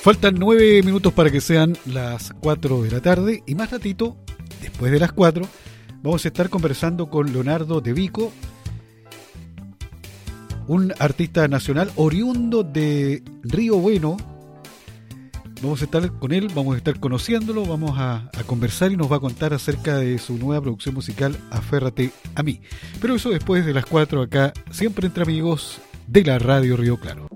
Faltan 9 minutos para que sean las 4 de la tarde y más ratito, después de las 4, vamos a estar conversando con Leonardo De Vico, un artista nacional oriundo de Río Bueno. Vamos a estar con él, vamos a estar conociéndolo, vamos a conversar y nos va a contar acerca de su nueva producción musical Aférrate a mí. Pero eso después de las 4 acá, siempre entre amigos de la Radio Río Claro.